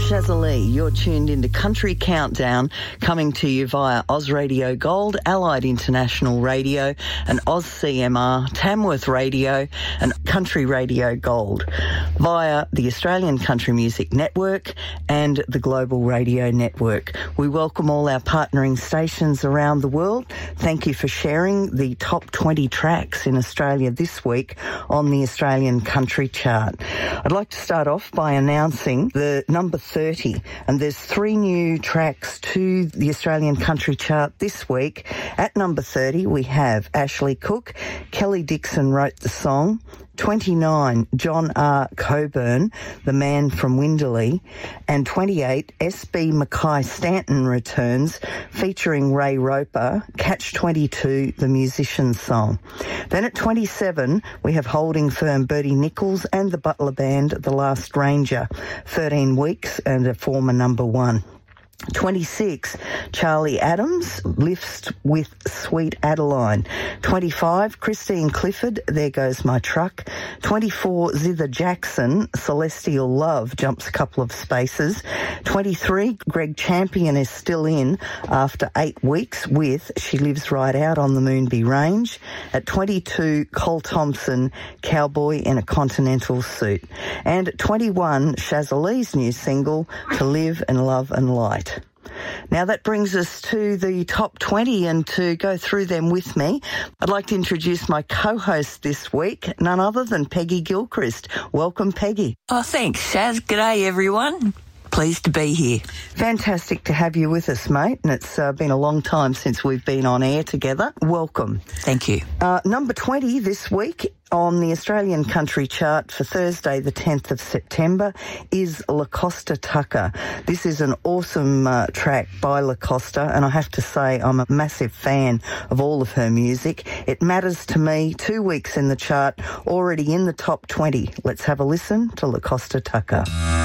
Shazali, you're tuned into Country Countdown, coming to you via Oz Radio Gold, Allied International Radio, and Oz CMR, Tamworth Radio, and Country Radio Gold, via the Australian Country Music Network and the Global Radio Network. We welcome all our partnering stations around the world. Thank you for sharing the top 20 tracks in Australia this week on the Australian Country Chart. I'd like to start off by announcing the number 30, and there's 3 new tracks to the Australian Country Chart this week. At number 30, we have Ashley Cook. Kelly Dixon wrote the song. 29, John R. Coburn, the man from Winderley. And 28, S.B. Mackay Stanton returns, featuring Ray Roper, Catch 22, the musician's song. Then at 27, we have holding firm Bertie Nichols and the Butler Band, The Last Ranger, 13 weeks and a former number 1. 26, Charlie Adams, Lifts with Sweet Adeline. 25, Christine Clifford, There Goes My Truck. 24, Zither Jackson, Celestial Love, jumps a couple of spaces. 23, Greg Champion is still in after 8 weeks with She Lives Right Out on the Moonbee Range. At 22, Cole Thompson, Cowboy in a Continental Suit. And at 21, Shazali's new single, To Live and Love and Light. Now that brings us to the top 20, and to go through them with me, I'd like to introduce my co-host this week, none other than Peggy Gilchrist. Welcome, Peggy. Oh, thanks, Shaz. G'day, everyone. Pleased to be here. Fantastic to have you with us, mate, and it's been a long time since we've been on air together. Welcome. Thank you. Number 20 this week on the Australian Country Chart for Thursday, the 10th of September, is LaCosta Tucker. This is an awesome track by LaCosta, and I have to say I'm a massive fan of all of her music. It Matters to Me, 2 weeks in the chart, already in the top 20. Let's have a listen to LaCosta Tucker.